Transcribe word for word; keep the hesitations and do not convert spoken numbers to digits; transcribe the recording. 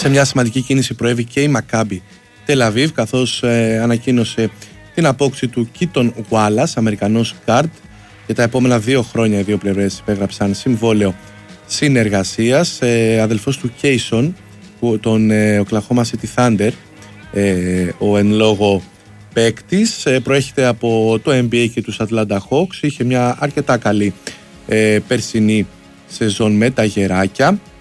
Σε μια σημαντική κίνηση προέβη και η Μακάμπι Τελαβίβ, καθώς ε, ανακοίνωσε την απόκτηση του Κίτον Γουάλας, Αμερικανός γκάρντ. Για τα επόμενα δύο χρόνια οι δύο πλευρές υπέγραψαν συμβόλαιο συνεργασίας. Ε, αδελφός του Κέισον, τον ε, Oklahoma City Thunder, ε, ο εν λόγω παίκτης, ε, προέρχεται από το N B A και τους Atlanta Hawks. Είχε μια αρκετά καλή ε, περσινή σεζόν με τα γεράκια.